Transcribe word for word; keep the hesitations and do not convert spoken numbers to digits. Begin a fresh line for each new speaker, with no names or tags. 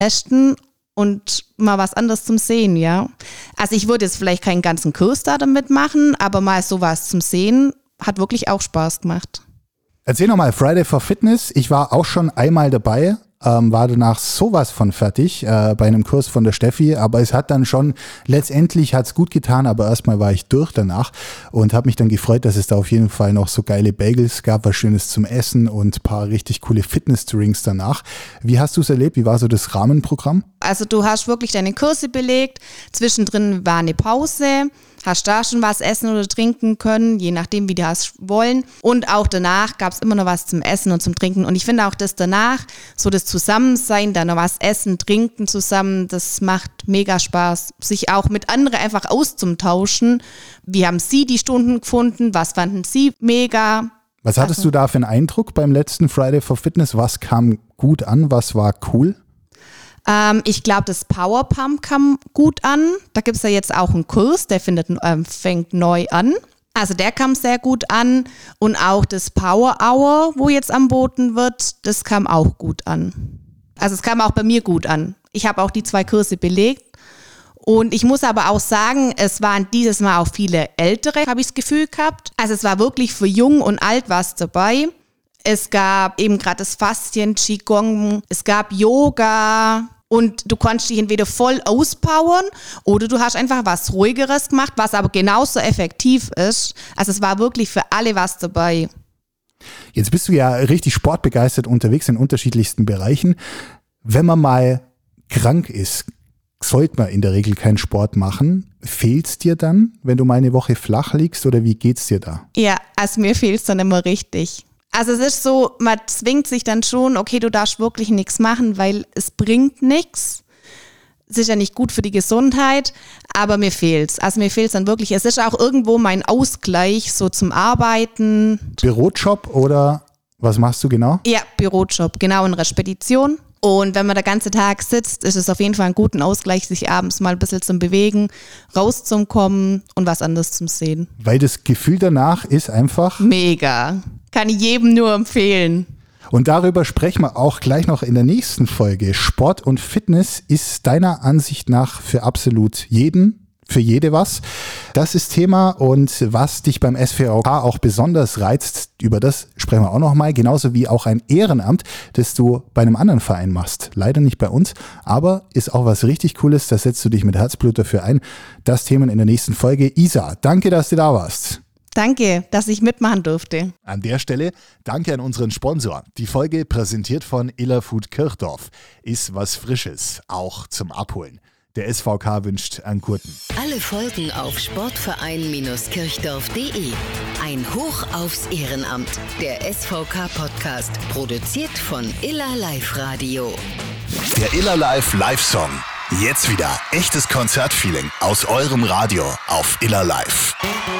testen und mal was anderes zum Sehen, ja. Also ich würde jetzt vielleicht keinen ganzen Kurs da damit machen, aber mal sowas zum Sehen hat wirklich auch Spaß gemacht.
Erzähl nochmal, Friday for Fitness, ich war auch schon einmal dabei, ähm, war danach sowas von fertig äh, bei einem Kurs von der Steffi, aber es hat dann schon, letztendlich hat es gut getan, aber erstmal war ich durch danach und habe mich dann gefreut, dass es da auf jeden Fall noch so geile Bagels gab, was Schönes zum Essen und ein paar richtig coole Fitness-Drinks danach. Wie hast du es erlebt? Wie war so das Rahmenprogramm?
Also du hast wirklich deine Kurse belegt, zwischendrin war eine Pause, hast da schon was essen oder trinken können, je nachdem, wie du hast wollen. Und auch danach gab es immer noch was zum Essen und zum Trinken. Und ich finde auch das danach, so das Zusammensein, da noch was essen, trinken zusammen, das macht mega Spaß. Sich auch mit anderen einfach auszutauschen. Wie haben Sie die Stunden gefunden? Was fanden Sie mega?
Was hattest also, du da für einen Eindruck beim letzten Friday for Fitness? Was kam gut an? Was war cool?
Ähm, ich glaube, das Power Pump kam gut an. Da gibt es ja jetzt auch einen Kurs, der findet, ähm, fängt neu an. Also der kam sehr gut an. Und auch das Power Hour, wo jetzt angeboten wird, das kam auch gut an. Also es kam auch bei mir gut an. Ich habe auch die zwei Kurse belegt. Und ich muss aber auch sagen, es waren dieses Mal auch viele Ältere, habe ich das Gefühl gehabt. Also es war wirklich für Jung und Alt was dabei. Es gab eben gerade das Faszien, Qigong, es gab Yoga und du konntest dich entweder voll auspowern oder du hast einfach was Ruhigeres gemacht, was aber genauso effektiv ist. Also es war wirklich für alle was dabei.
Jetzt bist du ja richtig sportbegeistert unterwegs in unterschiedlichsten Bereichen. Wenn man mal krank ist, sollte man in der Regel keinen Sport machen. Fehlt's dir dann, wenn du mal eine Woche flach liegst oder wie geht's dir da?
Ja, also mir fehlt's dann immer richtig. Also es ist so, man zwingt sich dann schon, okay, du darfst wirklich nichts machen, weil es bringt nichts. Es ist ja nicht gut für die Gesundheit, aber mir fehlt's. Also mir fehlt's dann wirklich. Es ist auch irgendwo mein Ausgleich so zum Arbeiten.
Bürojob oder was machst du genau?
Ja, Bürojob, genau, in der Spedition. Und wenn man den ganzen Tag sitzt, ist es auf jeden Fall ein guter Ausgleich, sich abends mal ein bisschen zum Bewegen, rauszukommen und was anderes zum Sehen.
Weil das Gefühl danach ist einfach...
Mega. Kann ich jedem nur empfehlen.
Und darüber sprechen wir auch gleich noch in der nächsten Folge. Sport und Fitness ist deiner Ansicht nach für absolut jeden, für jede was. Das ist Thema und was dich beim S V K auch besonders reizt, über das sprechen wir auch noch mal. Genauso wie auch ein Ehrenamt, das du bei einem anderen Verein machst. Leider nicht bei uns, aber ist auch was richtig Cooles. Da setzt du dich mit Herzblut dafür ein. Das Thema in der nächsten Folge. Isa, danke, dass du da warst.
Danke, dass ich mitmachen durfte.
An der Stelle danke an unseren Sponsor. Die Folge präsentiert von Iller Food Kirchdorf. Ist was Frisches, auch zum Abholen. Der S V K wünscht einen guten.
Alle Folgen auf sportverein kirchdorf punkt de. Ein Hoch aufs Ehrenamt. Der S V K-Podcast, produziert von Iller Live Radio.
Der Iller Live Live-Song. Jetzt wieder echtes Konzertfeeling aus eurem Radio auf Iller Live.